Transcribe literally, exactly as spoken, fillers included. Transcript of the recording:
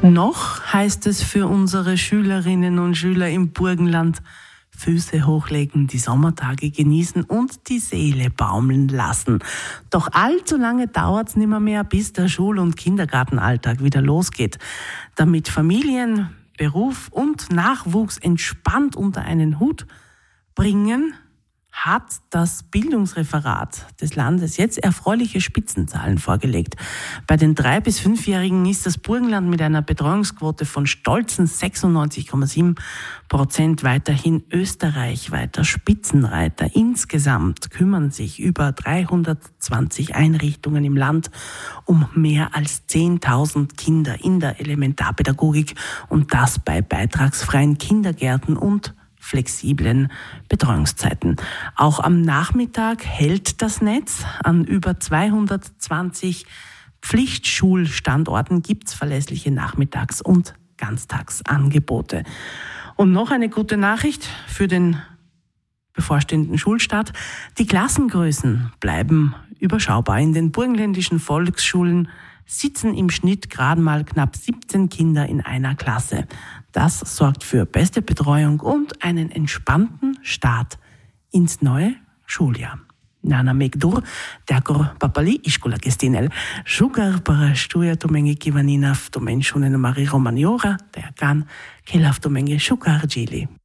Noch heißt es für unsere Schülerinnen und Schüler im Burgenland: Füße hochlegen, die Sommertage genießen und die Seele baumeln lassen. Doch allzu lange dauert's nimmer mehr, bis der Schul- und Kindergartenalltag wieder losgeht. Damit Familien, Beruf und Nachwuchs entspannt unter einen Hut bringen, hat das Bildungsreferat des Landes jetzt erfreuliche Spitzenzahlen vorgelegt. Bei den drei- bis fünfjährigen ist das Burgenland mit einer Betreuungsquote von stolzen sechsundneunzig Komma sieben Prozent weiterhin österreichweiter Spitzenreiter. Insgesamt kümmern sich über dreihundertzwanzig Einrichtungen im Land um mehr als zehntausend Kinder in der Elementarpädagogik, und das bei beitragsfreien Kindergärten und flexiblen Betreuungszeiten. Auch am Nachmittag hält das Netz. An über zweihundertzwanzig Pflichtschulstandorten gibt's verlässliche Nachmittags- und Ganztagsangebote. Und noch eine gute Nachricht für den bevorstehenden Schulstart: Die Klassengrößen bleiben überschaubar. In den burgenländischen Volksschulen sitzen im Schnitt gerade mal knapp siebzehn Kinder in einer Klasse. Das sorgt für beste Betreuung und einen entspannten Start ins neue Schuljahr. Nana Megdur, Teakor papali iskola kestinel, sugar para stuja tumenge kivanina v tumen šunena Mari Romaniora, teakan, kelaf tumenge šukar džili.